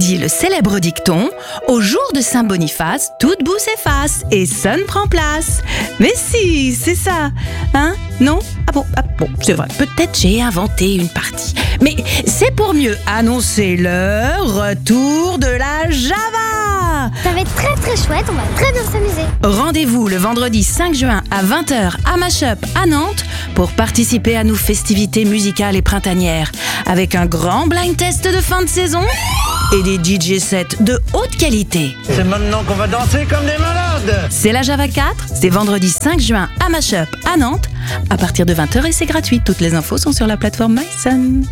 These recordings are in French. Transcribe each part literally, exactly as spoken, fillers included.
dit le célèbre dicton « Au jour de Saint-Boniface, toute boue s'efface et Sun prend place ». Mais si, c'est ça. Hein? Non? Ah bon, ah bon, c'est vrai, peut-être j'ai inventé une partie. Mais c'est pour mieux annoncer le retour de la Java. Ça va être très très chouette, on va très bien s'amuser. Rendez-vous le vendredi cinq juin à vingt heures à Mashup à Nantes pour participer à nos festivités musicales et printanières avec un grand blind test de fin de saison et des D J sets de haute qualité. C'est maintenant qu'on va danser comme des malades. C'est la Java quatre, c'est vendredi cinq juin à Mashup à Nantes à partir de vingt heures et c'est gratuit. Toutes les infos sont sur la plateforme MySun.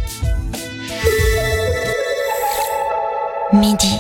Midi.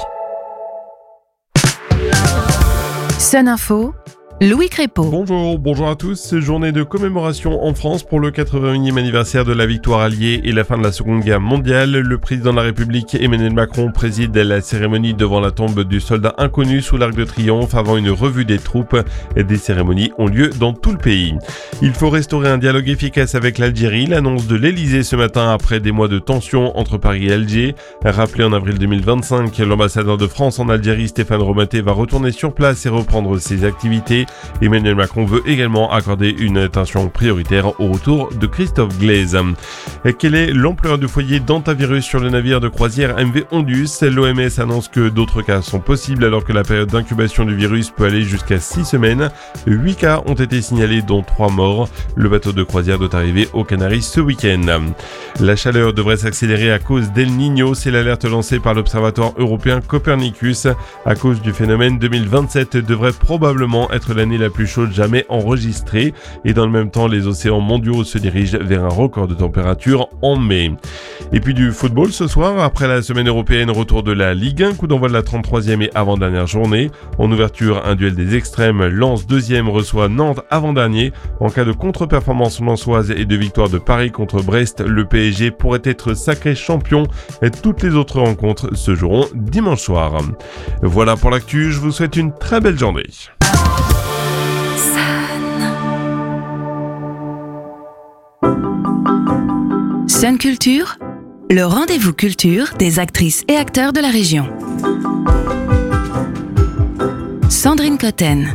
Sun Info, Louis Crépeau. Bonjour, bonjour à tous. Journée de commémoration en France pour le quatre-vingt-unième anniversaire de la victoire alliée et la fin de la Seconde Guerre mondiale. Le président de la République, Emmanuel Macron, préside la cérémonie devant la tombe du soldat inconnu sous l'Arc de Triomphe avant une revue des troupes. Des cérémonies ont lieu dans tout le pays. Il faut restaurer un dialogue efficace avec l'Algérie. L'annonce de l'Elysée ce matin après des mois de tension entre Paris et Alger. Rappelé en avril deux mille vingt-cinq, l'ambassadeur de France en Algérie, Stéphane Romaté, va retourner sur place et reprendre ses activités. Emmanuel Macron veut également accorder une attention prioritaire au retour de Christophe Glaise. Quelle est l'ampleur du foyer d'hantavirus sur le navire de croisière M V Ondus? L'O M S annonce que d'autres cas sont possibles alors que la période d'incubation du virus peut aller jusqu'à six semaines. huit cas ont été signalés dont trois morts. Le bateau de croisière doit arriver aux Canaries ce week-end. La chaleur devrait s'accélérer à cause d'El Niño, c'est l'alerte lancée par l'Observatoire européen Copernicus. À cause du phénomène, deux mille vingt-sept devrait probablement être l'année la plus chaude jamais enregistrée et dans le même temps les océans mondiaux se dirigent vers un record de température en mai. Et puis du football ce soir, après la semaine européenne, retour de la Ligue un, coup d'envoi de la trente-troisième et avant-dernière journée. En ouverture, un duel des extrêmes, Lens deuxième reçoit Nantes avant-dernier. En cas de contre-performance lensoise et de victoire de Paris contre Brest, le P S G pourrait être sacré champion. Et toutes les autres rencontres se joueront dimanche soir. Voilà pour l'actu, je vous souhaite une très belle journée. Sun Culture, le rendez-vous culture des actrices et acteurs de la région. Sandrine Cotten.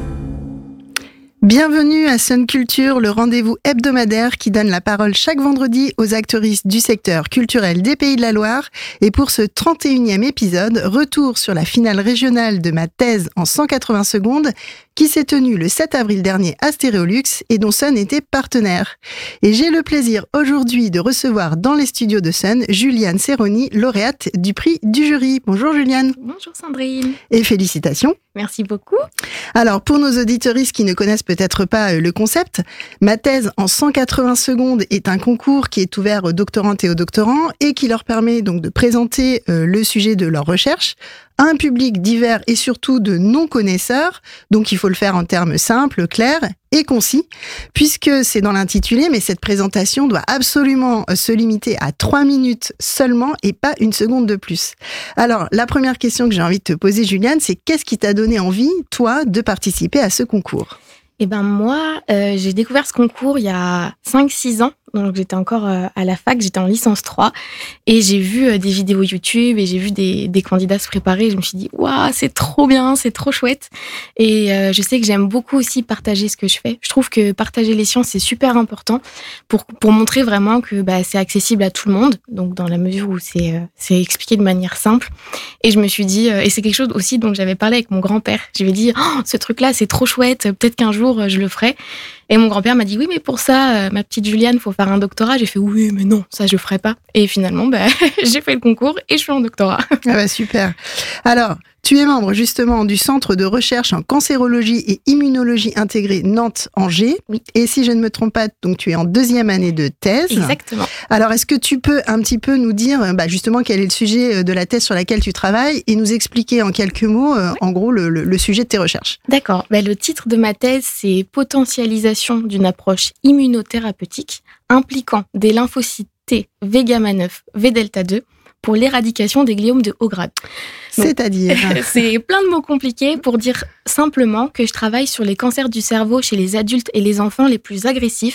Bienvenue à Sun Culture, le rendez-vous hebdomadaire qui donne la parole chaque vendredi aux actrices du secteur culturel des Pays de la Loire. Et pour ce trente et unième épisode, retour sur la finale régionale de ma thèse en cent quatre-vingts secondes qui s'est tenue le sept avril dernier à Stéréolux et dont Sun était partenaire. Et j'ai le plaisir aujourd'hui de recevoir dans les studios de Sun Juliane Serroni, lauréate du prix du jury. Bonjour Juliane. Bonjour Sandrine. Et félicitations. Merci beaucoup. Alors, pour nos auditeuristes qui ne connaissent peut-être pas le concept, ma thèse en cent quatre-vingts secondes est un concours qui est ouvert aux doctorantes et aux doctorants et qui leur permet donc de présenter euh, le sujet de leur recherche à un public divers et surtout de non-connaisseurs. Donc, il faut le faire en termes simples, clairs et concis, puisque c'est dans l'intitulé, mais cette présentation doit absolument se limiter à trois minutes seulement et pas une seconde de plus. Alors, la première question que j'ai envie de te poser, Juliane, c'est qu'est-ce qui t'a donné envie, toi, de participer à ce concours ? Eh ben moi, euh, j'ai découvert ce concours il y a cinq six ans. Donc j'étais encore euh, à la fac, j'étais en licence trois. Et j'ai vu euh, des vidéos YouTube et j'ai vu des, des candidats se préparer. Je me suis dit, waouh, c'est trop bien, c'est trop chouette. Et euh, je sais que j'aime beaucoup aussi partager ce que je fais. Je trouve que partager les sciences, c'est super important pour, pour montrer vraiment que bah, c'est accessible à tout le monde. Donc dans la mesure où c'est, euh, c'est expliqué de manière simple. Et je me suis dit, euh, et c'est quelque chose aussi dont j'avais parlé avec mon grand-père. Je lui ai dit, oh, ce truc-là, c'est trop chouette, peut-être qu'un jour, je le ferai. Et mon grand-père m'a dit, oui, mais pour ça, euh, ma petite Juliane, faut faire un doctorat. J'ai fait, oui, mais non, ça, je ferai pas. Et finalement, bah, j'ai fait le concours et je suis en doctorat. Ah bah, super. Alors, tu es membre justement du Centre de recherche en cancérologie et immunologie intégrée Nantes-Angers. Oui. Et si je ne me trompe pas, donc tu es en deuxième année de thèse. Exactement. Alors, est-ce que tu peux un petit peu nous dire bah, justement quel est le sujet de la thèse sur laquelle tu travailles et nous expliquer en quelques mots, euh, en gros, le, le, le sujet de tes recherches ? D'accord. Bah, le titre de ma thèse, c'est « Potentialisation d'une approche immunothérapeutique impliquant des lymphocytes T, V gamma neuf, V delta deux pour l'éradication des gliomes de haut grade. » Donc, c'est-à-dire c'est plein de mots compliqués pour dire simplement que je travaille sur les cancers du cerveau chez les adultes et les enfants les plus agressifs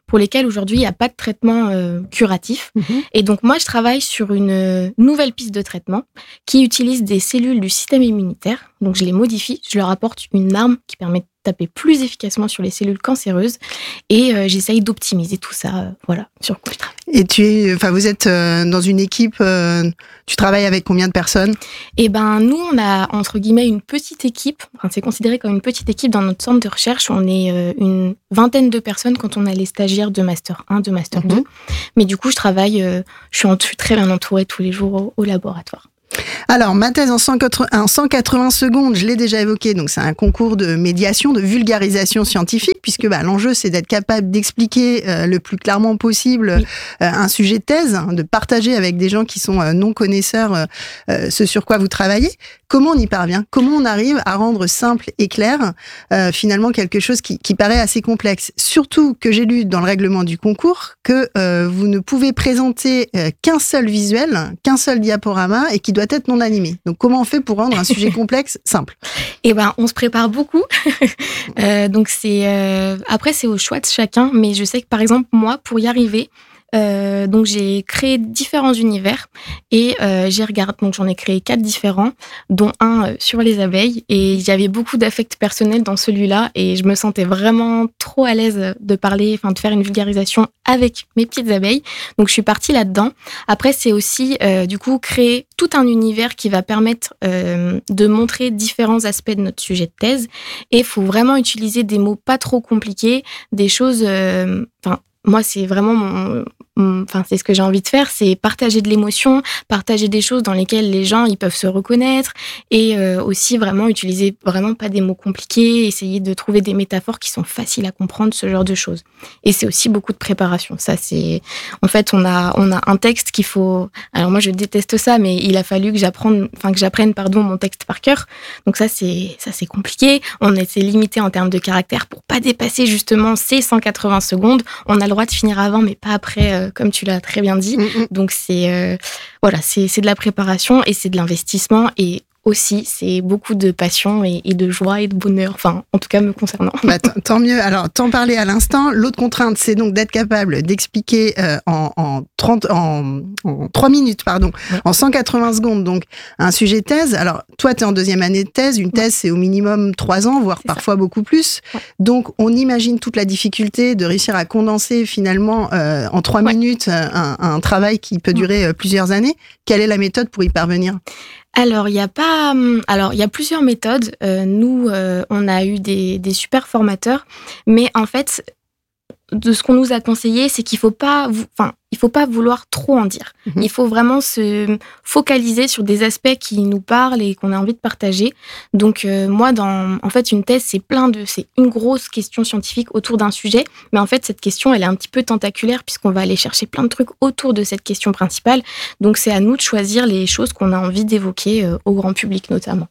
pour lesquelles aujourd'hui il n'y a pas de traitement euh, curatif. Mmh. Et donc moi, je travaille sur une euh, nouvelle piste de traitement qui utilise des cellules du système immunitaire. Donc je les modifie, je leur apporte une arme qui permet de taper plus efficacement sur les cellules cancéreuses et euh, j'essaye d'optimiser tout ça, euh, voilà, sur quoi je travaille. Et tu es, enfin, vous êtes euh, dans une équipe, euh, tu travailles avec combien de personnes? Eh ben, nous, on a, entre guillemets, une petite équipe. Enfin, c'est considéré comme une petite équipe dans notre centre de recherche. On est euh, une vingtaine de personnes quand on a les stagiaires de Master un, de Master deux. Mhm. Mais du coup, je travaille, euh, je suis, en, je suis très bien entourée tous les jours au, au laboratoire. Alors, ma thèse en cent quatre-vingts secondes, je l'ai déjà évoqué, donc c'est un concours de médiation, de vulgarisation scientifique, puisque bah, l'enjeu, c'est d'être capable d'expliquer euh, le plus clairement possible Oui. euh, un sujet de thèse, de partager avec des gens qui sont euh, non connaisseurs euh, ce sur quoi vous travaillez. Comment on y parvient? Comment on arrive à rendre simple et clair euh, finalement quelque chose qui, qui paraît assez complexe? Surtout que j'ai lu dans le règlement du concours que euh, vous ne pouvez présenter euh, qu'un seul visuel, qu'un seul diaporama et qui doit être non animé. Donc comment on fait pour rendre un sujet complexe simple? Eh ben, on se prépare beaucoup. euh, donc c'est euh, après c'est au choix de chacun, mais je sais que par exemple moi, pour y arriver, Euh, donc j'ai créé différents univers et euh, j'ai regardé, donc j'en ai créé quatre différents, dont un euh, sur les abeilles, et j'avais beaucoup d'affect personnel dans celui-là et je me sentais vraiment trop à l'aise de parler, enfin de faire une vulgarisation avec mes petites abeilles. Donc je suis partie là-dedans. Après c'est aussi euh, du coup créer tout un univers qui va permettre euh, de montrer différents aspects de notre sujet de thèse, et il faut vraiment utiliser des mots pas trop compliqués, des choses, enfin euh, moi, c'est vraiment mon, mon, enfin, c'est ce que j'ai envie de faire, c'est partager de l'émotion, partager des choses dans lesquelles les gens, ils peuvent se reconnaître, et euh, aussi vraiment utiliser vraiment pas des mots compliqués, essayer de trouver des métaphores qui sont faciles à comprendre, ce genre de choses. Et c'est aussi beaucoup de préparation. Ça, c'est, en fait, on a, on a un texte qu'il faut, alors moi, je déteste ça, mais il a fallu que j'apprenne, enfin, que j'apprenne, pardon, mon texte par cœur. Donc ça, c'est, ça, c'est compliqué. On essaie limité en termes de caractère pour pas dépasser justement ces cent quatre-vingts secondes. On a le droit de finir avant, mais pas après, euh, comme tu l'as très bien dit. Mmh. Donc, c'est, euh, voilà, c'est, c'est de la préparation et c'est de l'investissement, et aussi, c'est beaucoup de passion et, et de joie et de bonheur, enfin, en tout cas, me concernant. Bah, t- tant mieux. Alors, t'en parlais à l'instant. L'autre contrainte, c'est donc d'être capable d'expliquer euh, en, en, trente, en, en trois minutes, pardon, ouais. en cent quatre-vingts secondes, donc un sujet de thèse. Alors, toi, tu es en deuxième année de thèse. Une thèse, ouais. c'est au minimum trois ans, voire c'est parfois ça. beaucoup plus. Ouais. Donc, on imagine toute la difficulté de réussir à condenser finalement euh, en trois ouais. minutes un, un travail qui peut durer ouais. plusieurs années. Quelle est la méthode pour y parvenir ? Alors, il y a pas. Alors, il y a plusieurs méthodes. Euh, nous, euh, on a eu des, des super formateurs, mais en fait, de ce qu'on nous a conseillé, c'est qu'il faut pas, enfin, il faut pas vouloir trop en dire. Mmh. Il faut vraiment se focaliser sur des aspects qui nous parlent et qu'on a envie de partager. Donc, euh, moi, dans, en fait, une thèse, c'est plein de, c'est une grosse question scientifique autour d'un sujet, mais en fait, cette question, elle est un petit peu tentaculaire puisqu'on va aller chercher plein de trucs autour de cette question principale. Donc, c'est à nous de choisir les choses qu'on a envie d'évoquer euh, au grand public, notamment.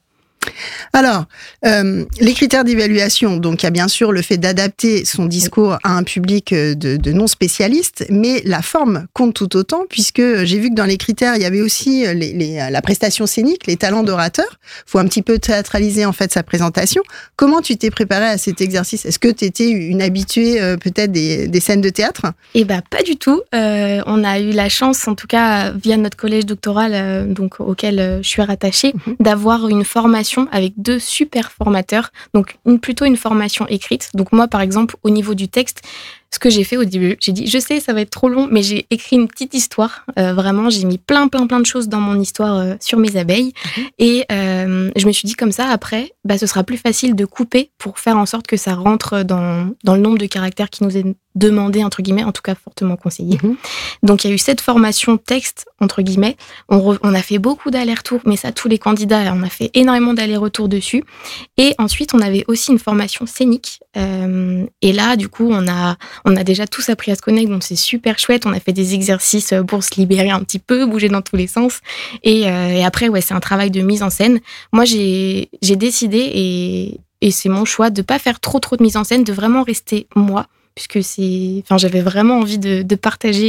Alors, euh, les critères d'évaluation, donc il y a bien sûr le fait d'adapter son discours à un public de, de non-spécialistes, mais la forme compte tout autant, puisque j'ai vu que dans les critères, il y avait aussi les, les, la prestation scénique, les talents d'orateur. Il faut un petit peu théâtraliser en fait sa présentation. Comment tu t'es préparée à cet exercice ? Est-ce que tu étais une habituée euh, peut-être des, des scènes de théâtre ? Eh bien, pas du tout. Euh, on a eu la chance, en tout cas via notre collège doctoral, euh, donc, auquel euh, je suis rattachée, mmh. d'avoir une formation avec deux super formateurs, donc une, plutôt une formation écrite. Donc moi, par exemple, au niveau du texte, ce que j'ai fait au début, j'ai dit, je sais, ça va être trop long, mais j'ai écrit une petite histoire. Euh, vraiment, j'ai mis plein, plein, plein de choses dans mon histoire euh, sur mes abeilles. Mmh. Et euh, je me suis dit, comme ça, après, bah, ce sera plus facile de couper pour faire en sorte que ça rentre dans, dans le nombre de caractères qui nous est demandé, entre guillemets, en tout cas fortement conseillé. Mmh. Donc, il y a eu cette formation texte, entre guillemets. On, re, on a fait beaucoup d'allers-retours, mais ça, tous les candidats, on a fait énormément d'allers-retours dessus. Et ensuite, on avait aussi une formation scénique. Euh, et là, du coup, on a... On a déjà tous appris à se connaître, donc c'est super chouette. On a fait des exercices pour se libérer un petit peu, bouger dans tous les sens. Et, euh, et après, ouais, c'est un travail de mise en scène. Moi, j'ai, j'ai décidé, et, et c'est mon choix, de ne pas faire trop, trop de mise en scène, de vraiment rester moi, puisque c'est, enfin, j'avais vraiment envie de, de partager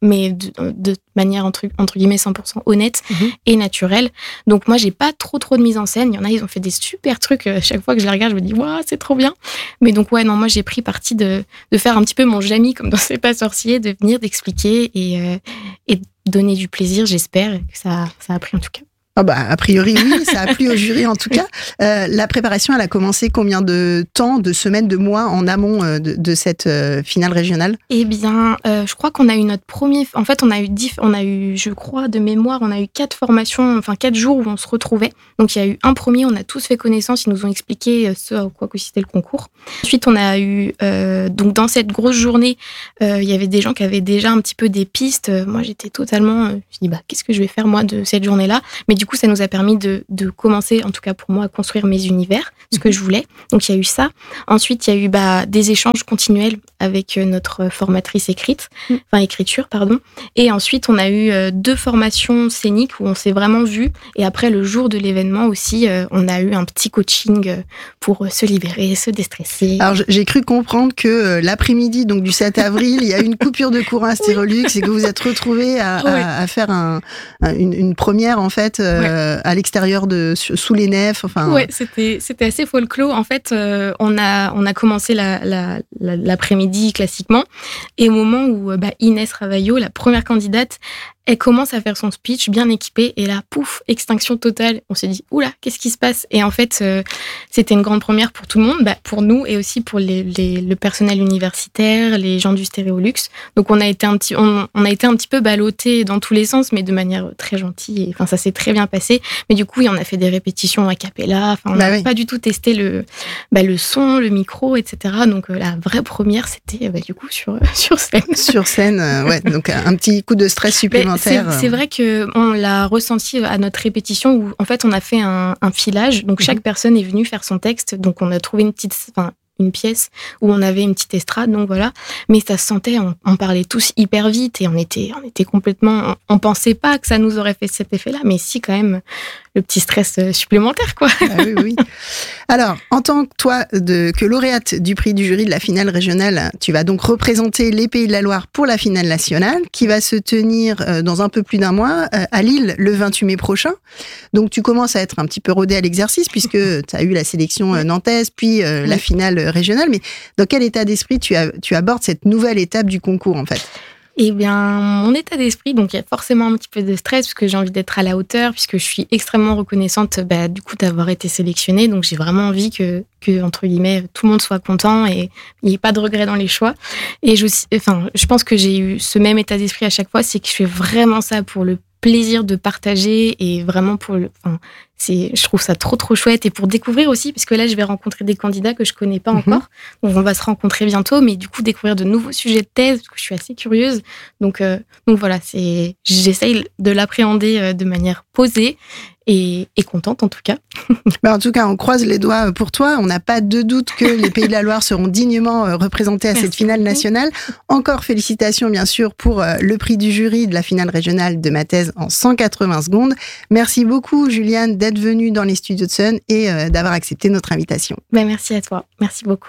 mais de, de manière entre, entre guillemets cent pour cent honnête Mhm. et naturelle. Donc moi, j'ai pas trop trop de mise en scène. Il y en a, ils ont fait des super trucs. Euh, Chaque fois que je les regarde, je me dis waouh, c'est trop bien. Mais donc ouais, non, moi j'ai pris parti de de faire un petit peu mon Jamie comme dans C'est pas sorcier, de venir d'expliquer et euh, et donner du plaisir. J'espère que ça ça a pris en tout cas. Ah bah, a priori, oui, ça a plu au jury en tout cas. Euh, la préparation, elle a commencé combien de temps, de semaines, de mois en amont euh, de, de cette euh, finale régionale? Eh bien, euh, je crois qu'on a eu notre premier. En fait, on a eu, diff... on a eu, je crois, de mémoire, on a eu quatre formations, enfin quatre jours où on se retrouvait. Donc, il y a eu un premier, on a tous fait connaissance, ils nous ont expliqué ce à quoi consistait le concours. Ensuite, on a eu, euh, donc dans cette grosse journée, euh, il y avait des gens qui avaient déjà un petit peu des pistes. Moi, j'étais totalement. Euh, je me suis dit, bah, qu'est-ce que je vais faire moi de cette journée-là? Mais du coup, ça nous a permis de, de commencer, en tout cas pour moi, à construire mes univers, ce que je voulais. Donc, il y a eu ça. Ensuite, il y a eu bah, des échanges continuels avec notre formatrice écrite, Mm. enfin écriture, pardon. Et ensuite, on a eu euh, deux formations scéniques où on s'est vraiment vu. Et après, le jour de l'événement aussi, euh, on a eu un petit coaching euh, pour euh, se libérer, se déstresser. Alors, j- j'ai cru comprendre que euh, l'après-midi, donc du sept avril, il y a eu une coupure de courant à Styrolux et que vous êtes retrouvés à, à- Ouais. à faire un, un- une, une première, en fait, euh, à l'extérieur, de su- sous les nefs. Enfin, Ouais, c'était c'était assez folklore. En fait, euh, on a on a commencé la, la, la- l'après-midi classiquement, et au moment où euh, bah, Inès Ravaillot, la première candidate, elle commence à faire son speech bien équipée, et là, pouf, extinction totale. On s'est dit, oula, qu'est-ce qui se passe? Et en fait, euh, c'était une grande première pour tout le monde, bah, pour nous et aussi pour les, les, le personnel universitaire, les gens du Stéréolux. Donc on a été un petit, on, on a été un petit peu ballottés dans tous les sens, mais de manière très gentille. Et, enfin, ça s'est très bien passé. Mais du coup, on a fait des répétitions a cappella. Enfin, on n'a Bah oui. pas du tout testé le, bah, le son, le micro, et cetera. Donc euh, la vraie première, c'était bah, du coup sur sur scène. sur scène, euh, ouais, donc un un petit coup de stress Mais supplémentaire. C'est, c'est vrai que on l'a ressenti à notre répétition où en fait on a fait un, un filage. Donc chaque Mhm. personne est venue faire son texte. Donc on a trouvé une petite, enfin une pièce où on avait une petite estrade. Donc voilà. Mais ça se sentait, on, on parlait tous hyper vite et on était, on était complètement, on, on pensait pas que ça nous aurait fait cet effet-là, mais si quand même le petit stress euh, supplémentaire quoi. Ah oui, oui. Alors, en tant que toi, de, que lauréate du prix du jury de la finale régionale, tu vas donc représenter les Pays de la Loire pour la finale nationale, qui va se tenir euh, dans un peu plus d'un mois euh, à Lille le vingt-huit mai prochain. Donc, tu commences à être un petit peu rodé à l'exercice puisque tu as eu la sélection euh, nantaise, puis euh, la Oui. finale régionale. Mais dans quel état d'esprit tu, as, tu abordes cette nouvelle étape du concours, en fait? Eh bien, mon état d'esprit, donc il y a forcément un petit peu de stress parce que j'ai envie d'être à la hauteur, puisque je suis extrêmement reconnaissante bah, du coup d'avoir été sélectionnée. Donc j'ai vraiment envie que, que entre guillemets tout le monde soit content et il n'y ait pas de regret dans les choix. Et je, enfin, je pense que j'ai eu ce même état d'esprit à chaque fois, c'est que je fais vraiment ça pour le plaisir de partager et vraiment pour le, enfin, c'est, je trouve ça trop trop chouette et pour découvrir aussi, parce que là je vais rencontrer des candidats que je connais pas Mhm. encore, donc on va se rencontrer bientôt, mais du coup découvrir de nouveaux sujets de thèse, parce que je suis assez curieuse, donc euh, donc voilà, c'est, j'essaye de l'appréhender euh, de manière posée et, et contente en tout cas. Ben, en tout cas, on croise les doigts pour toi. On n'a pas de doute que les Pays de la Loire seront dignement euh, représentés à Merci cette finale beaucoup. nationale. Encore félicitations, bien sûr, pour euh, le prix du jury de la finale régionale de ma thèse en cent quatre-vingts secondes. Merci beaucoup, Juliane, d'être venue dans les studios de Sun et euh, d'avoir accepté notre invitation. Ben, merci à toi, merci beaucoup.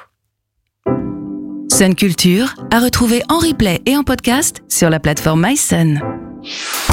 Sun Culture à retrouver en replay et en podcast sur la plateforme MySun.